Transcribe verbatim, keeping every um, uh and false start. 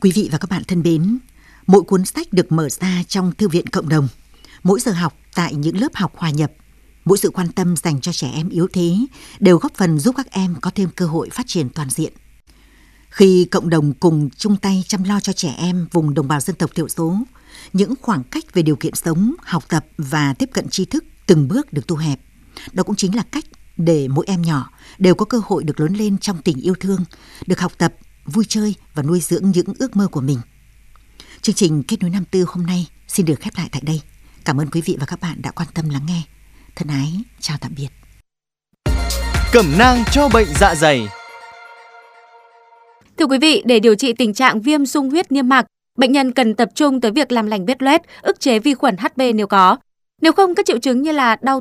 Quý vị và các bạn thân mến, mỗi cuốn sách được mở ra trong thư viện cộng đồng, mỗi giờ học tại những lớp học hòa nhập, mỗi sự quan tâm dành cho trẻ em yếu thế đều góp phần giúp các em có thêm cơ hội phát triển toàn diện. Khi cộng đồng cùng chung tay chăm lo cho trẻ em vùng đồng bào dân tộc thiểu số, những khoảng cách về điều kiện sống, học tập và tiếp cận tri thức từng bước được thu hẹp. Đó cũng chính là cách để mỗi em nhỏ đều có cơ hội được lớn lên trong tình yêu thương, được học tập, vui chơi và nuôi dưỡng những ước mơ của mình. Chương trình Kết nối năm tư hôm nay xin được khép lại tại đây. Cảm ơn quý vị và các bạn đã quan tâm lắng nghe. Thân ái, chào tạm biệt. Cẩm nang cho bệnh dạ dày. Thưa quý vị, để điều trị tình trạng viêm dung huyết niêm mạc, bệnh nhân cần tập trung tới việc làm lành vết loét, ức chế vi khuẩn hát pê nếu có. Nếu không, các triệu chứng như là đau